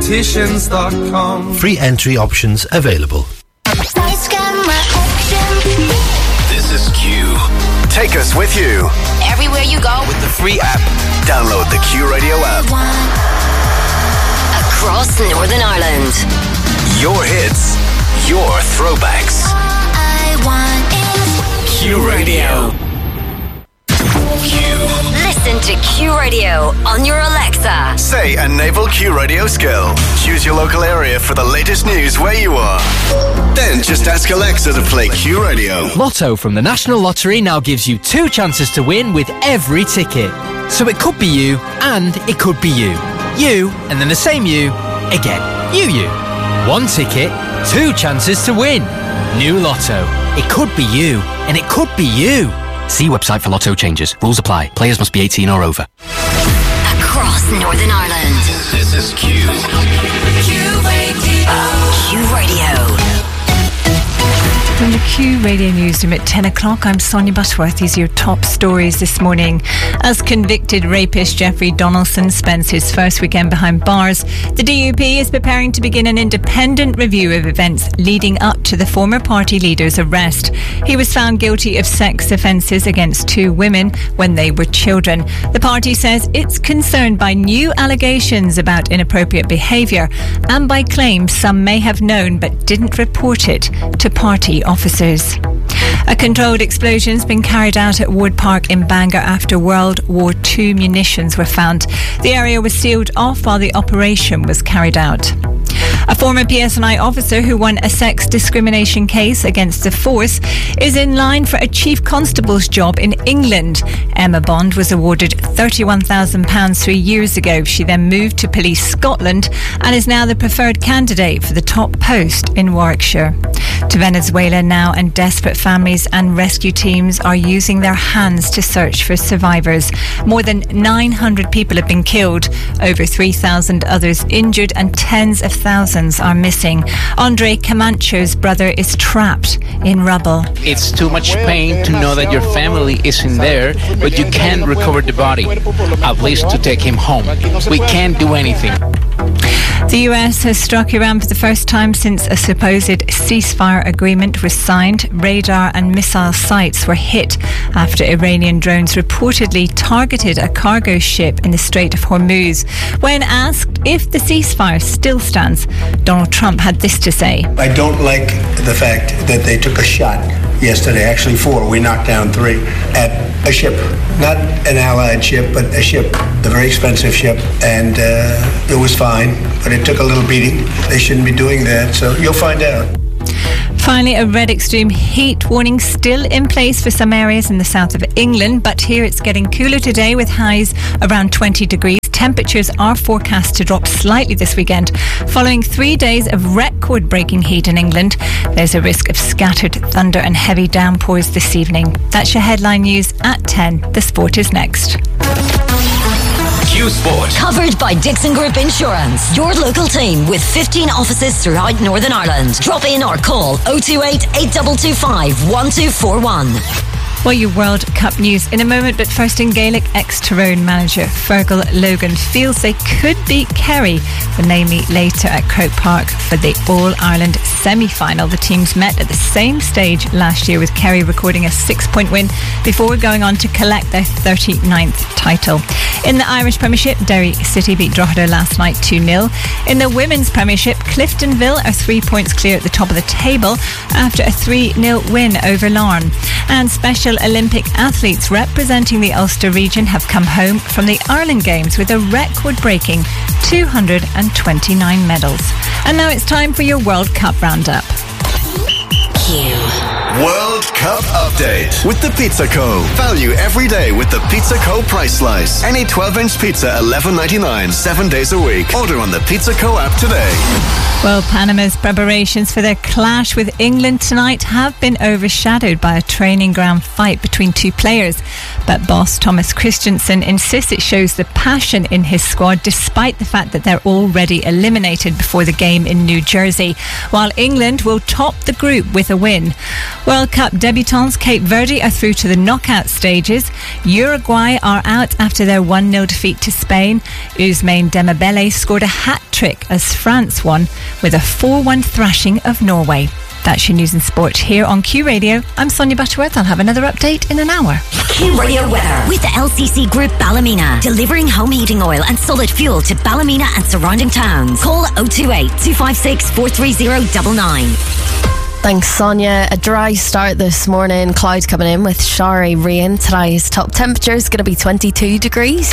Beauticians.com. Free entry options available. This is Q. Take us with you. Everywhere you go. With the free app. Download the Q Radio app. Across Northern Ireland. Your hits. Your throwbacks. All I want is Q Radio. Q. Listen to Q Radio on your Alexa. Say a naval Q Radio skill. Choose your local area for the latest news where you are. Then just ask Alexa to play Q Radio. Lotto from the National Lottery now gives you 2 chances to win with every ticket. So it could be you and it could be you. You and then the same you again. You. 1 ticket, 2 chances to win. New Lotto. It could be you and it could be you. See website for Lotto changes. Rules apply. Players must be 18 or over. Across Northern Ireland. This is Q. Q Radio. From the Q Radio Newsroom at 10 o'clock, I'm Sonia Butterworth. These are your top stories this morning. As convicted rapist Jeffrey Donaldson spends his first weekend behind bars, the DUP is preparing to begin an independent review of events leading up to the former party leader's arrest. He was found guilty of sex offences against 2 women when they were children. The party says it's concerned by new allegations about inappropriate behaviour and by claims some may have known but didn't report it to party officers. A controlled explosion's been carried out at Ward Park in Bangor after World War II munitions were found. The area was sealed off while the operation was carried out. A former PSNI officer who won a sex discrimination case against the force is in line for a chief constable's job in England. Emma Bond was awarded £31,000 3 years ago. She then moved to Police Scotland and is now the preferred candidate for the top post in Warwickshire. To Venezuela now, and desperate families and rescue teams are using their hands to search for survivors. More than 900 people have been killed, over 3,000 others injured, and tens of thousands are missing. Andre Camacho's brother is trapped in rubble. It's too much pain to know that your family isn't there, but you can't recover the body. At least to take him home. We can't do anything. The US has struck Iran for the first time since a supposed ceasefire agreement was signed. Radar and missile sites were hit after Iranian drones reportedly targeted a cargo ship in the Strait of Hormuz. When asked if the ceasefire still stands, Donald Trump had this to say. I don't like the fact that they took a shot yesterday, actually 4, we knocked down 3, at a ship. Not an allied ship, but a ship, a very expensive ship, and it was fine, but it took a little beating. They shouldn't be doing that, so you'll find out. Finally, a red extreme heat warning still in place for some areas in the south of England, but here it's getting cooler today with highs around 20 degrees. Temperatures are forecast to drop slightly this weekend. Following 3 days of record-breaking heat in England, there's a risk of scattered thunder and heavy downpours this evening. That's your headline news at 10. The sport is next. Q Sport. Covered by Dixon Group Insurance. Your local team with 15 offices throughout Northern Ireland. Drop in or call 028 8225 1241. Well, your World Cup news in a moment, but first in Gaelic, ex-Tyrone manager Fergal Logan feels they could beat Kerry, but namely later at Croke Park for the All-Ireland semi-final. The teams met at the same stage last year, with Kerry recording a 6-point win before going on to collect their 39th title. In the Irish Premiership, Derry City beat Drogheda last night 2-0. In the Women's Premiership, Cliftonville are 3 points clear at the top of the table after a 3-0 win over Larne. And Special Olympic athletes representing the Ulster region have come home from the Ireland Games with a record-breaking 229 medals. And now it's time for your World Cup roundup. World Cup update with the Pizza Co. Value every day with the Pizza Co. price slice. Any 12-inch pizza $11.99, 7 days a week. Order on the Pizza Co. app today. Well, Panama's preparations for their clash with England tonight have been overshadowed by a training ground fight between 2 players. But boss Thomas Christensen insists it shows the passion in his squad, despite the fact that they're already eliminated before the game in New Jersey, while England will top the group with a win. World Cup debutants Cape Verde are through to the knockout stages. Uruguay are out after their 1-0 defeat to Spain. Ousmane Dembélé scored a hat-trick hat-trick as France won with a 4-1 thrashing of Norway. That's your news and sport here on Q Radio. I'm Sonia Butterworth. I'll have another update in an hour. Q Radio weather with the LCC Group Ballymena, delivering home heating oil and solid fuel to Ballymena and surrounding towns. Call 028 256 43099. Thanks, Sonia. A dry start this morning. Clouds coming in with showery rain. Today's top temperature is going to be 22 degrees.